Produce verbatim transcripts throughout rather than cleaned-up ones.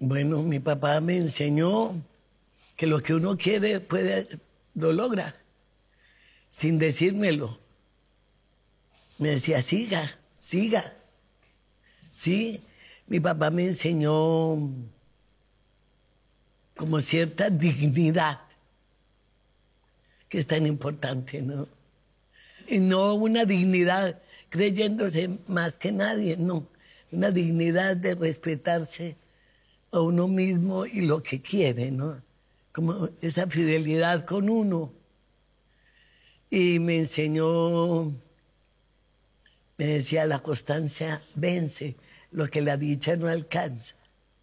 Bueno, mi papá me enseñó que lo que uno quiere puede, lo logra, sin decírmelo. Me decía, siga, siga. Sí, mi papá me enseñó como cierta dignidad, que es tan importante, ¿no? Y no una dignidad creyéndose más que nadie, no. Una dignidad de respetarse a uno mismo y lo que quiere, ¿no? Como esa fidelidad con uno. Y me enseñó, me decía, la constancia vence lo que la dicha no alcanza.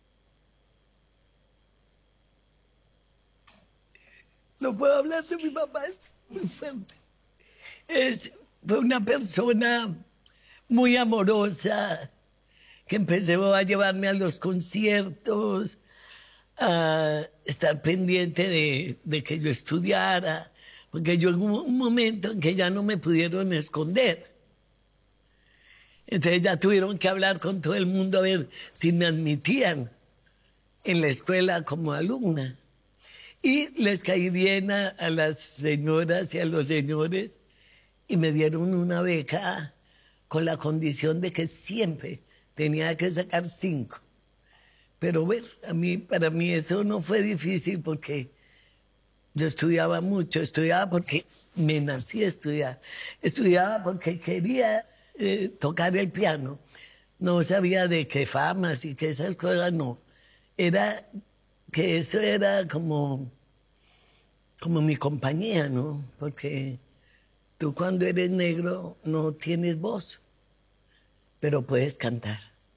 No puedo hablar de mi papá, es muy fuerte. Es, fue una persona muy amorosa, que empezó a llevarme a los conciertos, a estar pendiente de, de que yo estudiara, porque yo en un momento en que ya no me pudieron esconder. Entonces ya tuvieron que hablar con todo el mundo a ver si me admitían en la escuela como alumna. Y les caí bien a, a las señoras y a los señores y me dieron una beca con la condición de que siempre tenía que sacar cinco. Pero bueno, a mí, para mí eso no fue difícil porque yo estudiaba mucho, estudiaba porque me nací a estudiar, estudiaba porque quería eh, tocar el piano. No sabía de qué famas y que esas cosas no. Era que eso era como, como mi compañía, ¿no? Porque tú cuando eres negro no tienes voz, pero puedes cantar.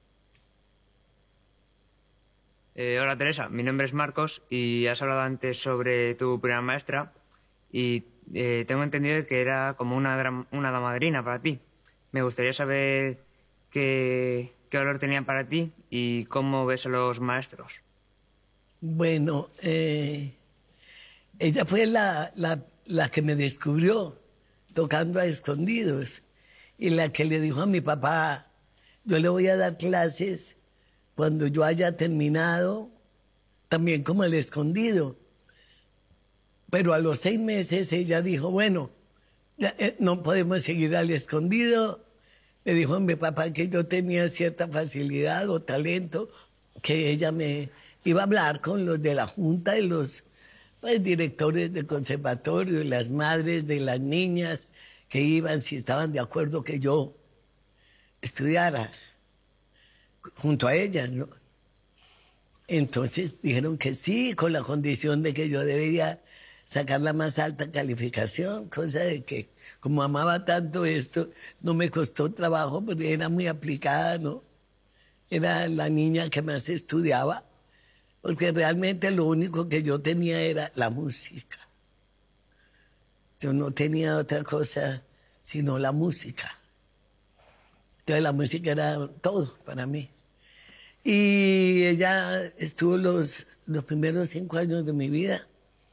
Eh, hola Teresa, mi nombre es Marcos y has hablado antes sobre tu primera maestra y eh, tengo entendido que era como una, una hada madrina para ti. Me gustaría saber qué, qué valor tenía para ti y cómo ves a los maestros. Bueno, eh, ella fue la, la, la que me descubrió tocando a escondidos y la que le dijo a mi papá, yo le voy a dar clases cuando yo haya terminado, también como el escondido. Pero a los seis meses ella dijo, bueno, ya, eh, no podemos seguir al escondido. Le dijo a mi papá que yo tenía cierta facilidad o talento, que ella me iba a hablar con los de la junta y los pues, directores del conservatorio y las madres de las niñas que iban, si estaban de acuerdo que yo estudiara junto a ellas, ¿no? Entonces dijeron que sí, con la condición de que yo debería sacar la más alta calificación, cosa de que como amaba tanto esto, no me costó trabajo porque era muy aplicada, ¿no? Era la niña que más estudiaba, porque realmente lo único que yo tenía era la música. Yo no tenía otra cosa sino la música. Entonces la música era todo para mí. Y ella estuvo los, los primeros cinco años de mi vida.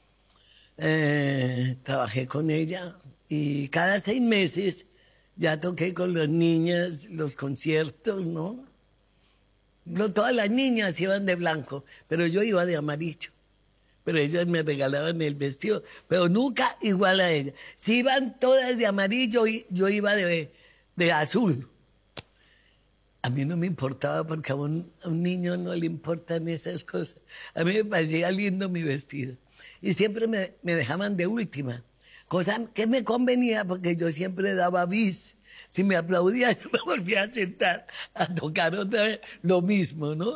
Eh, trabajé con ella y cada seis meses ya toqué con las niñas los conciertos, ¿no? No todas las niñas iban de blanco, pero yo iba de amarillo. Pero ellas me regalaban el vestido, pero nunca igual a ella. Si iban todas de amarillo, yo iba de, de azul. A mí no me importaba porque a un, a un niño no le importan esas cosas. A mí me parecía lindo mi vestido. Y siempre me, me dejaban de última, cosa que me convenía porque yo siempre daba bis. Si me aplaudían, yo me volvía a sentar a tocar otra vez lo mismo, ¿no?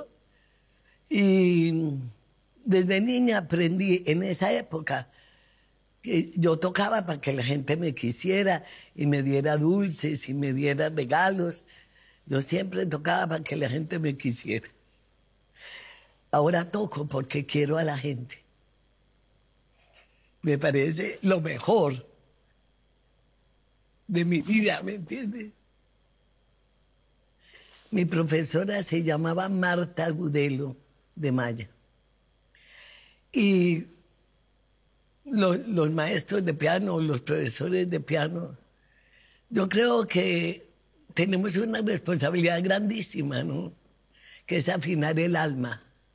Y desde niña aprendí en esa época que yo tocaba para que la gente me quisiera y me diera dulces y me diera regalos. Yo siempre tocaba para que la gente me quisiera. Ahora toco porque quiero a la gente. Me parece lo mejor de mi vida, ¿me entiendes? Mi profesora se llamaba Marta Agudelo de Maya. Y los, los maestros de piano, los profesores de piano, yo creo que tenemos una responsabilidad grandísima, ¿no? Que es afinar el alma.